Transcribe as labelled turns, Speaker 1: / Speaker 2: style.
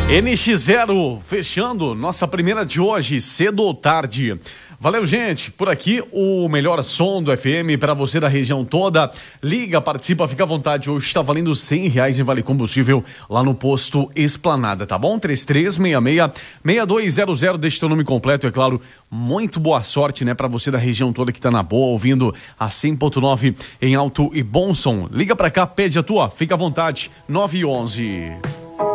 Speaker 1: NX0, fechando nossa primeira de hoje, cedo ou tarde. Valeu, gente. Por aqui, o melhor som do FM para você da região toda. Liga, participa, fica à vontade. Hoje está valendo R$100 em Vale Combustível lá no posto Esplanada, tá bom? 3366-6200, deixa teu nome completo, é claro. Muito boa sorte, né, para você da região toda que tá na boa, ouvindo a 100.9 em alto e bom som. Liga pra cá, pede a tua, fica à vontade. 911.